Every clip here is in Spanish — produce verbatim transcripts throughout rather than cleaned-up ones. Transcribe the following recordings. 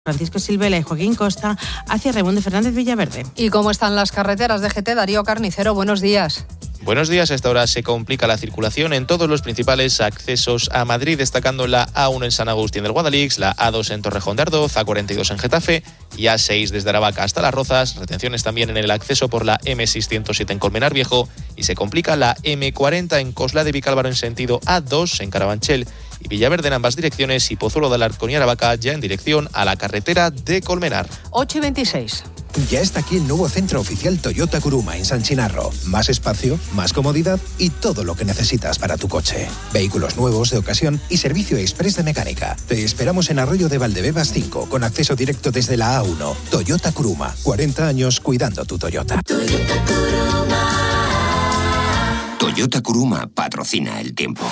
Francisco Silvela y Joaquín Costa hacia Raimundo Fernández Villaverde. ¿Y cómo están las carreteras de G T? Darío Carnicero, buenos días. Buenos días. A esta hora se complica la circulación en todos los principales accesos a Madrid, destacando la A uno en San Agustín del Guadalix, la A dos en Torrejón de Ardoz, A cuarenta y dos en Getafe y A seis desde Aravaca hasta Las Rozas. Retenciones también en el acceso por la eme seiscientos siete en Colmenar Viejo y se complica la eme cuarenta en Coslada de Vicálvaro en sentido A dos en Carabanchel y Villaverde en ambas direcciones y Pozuelo de Alarcón y Aravaca ya en dirección a la carretera de Colmenar. ocho y veintiséis. Ya está aquí el nuevo centro oficial Toyota Kuruma en San Chinarro. Más espacio, más comodidad y todo lo que necesitas para tu coche. Vehículos nuevos, de ocasión y servicio express de mecánica. Te esperamos en Arroyo de Valdebebas cinco, con acceso directo desde la A uno. Toyota Kuruma, cuarenta años cuidando tu Toyota. Toyota Kuruma. Toyota Kuruma patrocina el tiempo.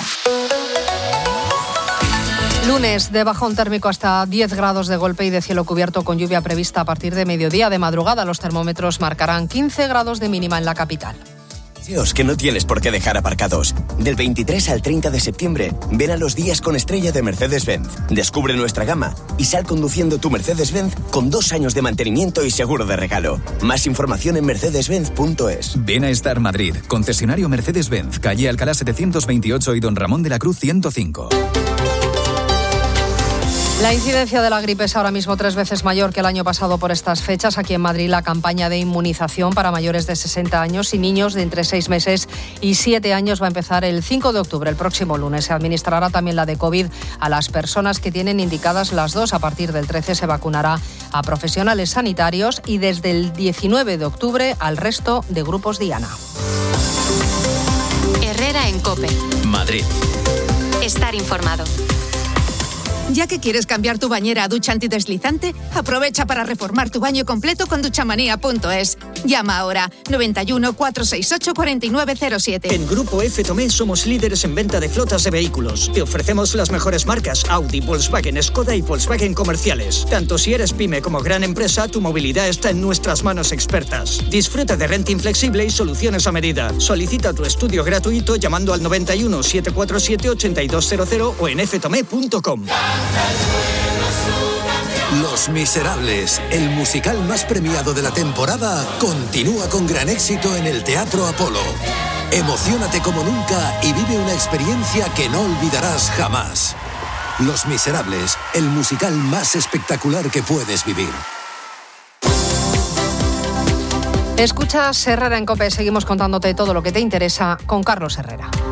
Lunes de bajón térmico hasta diez grados de golpe y de cielo cubierto con lluvia prevista a partir de mediodía. De madrugada los termómetros marcarán quince grados de mínima en la capital. Dios, que no tienes por qué dejar aparcados. Del veintitrés al treinta de septiembre, ven a los días con estrella de Mercedes-Benz. Descubre nuestra gama y sal conduciendo tu Mercedes-Benz con dos años de mantenimiento y seguro de regalo. Más información en mercedes benz punto es. Ven a Star Madrid, concesionario Mercedes-Benz, calle Alcalá setecientos veintiocho y Don Ramón de la Cruz ciento cinco. La incidencia de la gripe es ahora mismo tres veces mayor que el año pasado por estas fechas. Aquí en Madrid la campaña de inmunización para mayores de sesenta años y niños de entre seis meses y siete años va a empezar el cinco de octubre, el próximo lunes. Se administrará también la de COVID a las personas que tienen indicadas las dos. A partir del trece se vacunará a profesionales sanitarios y desde el diecinueve de octubre al resto de grupos Diana. Herrera en COPE. Madrid. Estar informado. ¿Ya que quieres cambiar tu bañera a ducha antideslizante? Aprovecha para reformar tu baño completo con duchamanía punto es. Llama ahora noventa y uno, cuatrocientos sesenta y ocho, cuarenta y nueve cero siete. En Grupo F Tomé somos líderes en venta de flotas de vehículos. Te ofrecemos las mejores marcas Audi, Volkswagen, Skoda y Volkswagen comerciales. Tanto si eres pyme como gran empresa, tu movilidad está en nuestras manos expertas. Disfruta de renting flexible y soluciones a medida. Solicita tu estudio gratuito llamando al noventa y uno, setecientos cuarenta y siete, ochenta y dos cero cero o en f tomé punto com. Los Miserables, el musical más premiado de la temporada, continúa con gran éxito en el Teatro Apolo. Emociónate como nunca y vive una experiencia que no olvidarás jamás. Los Miserables, el musical más espectacular que puedes vivir. Escuchas Herrera en COPE. Seguimos contándote todo lo que te interesa con Carlos Herrera.